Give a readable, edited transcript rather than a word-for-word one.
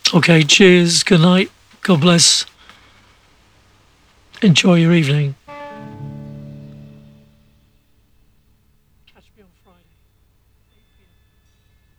Okay, cheers, good night, God bless, enjoy your evening. Catch me on Friday.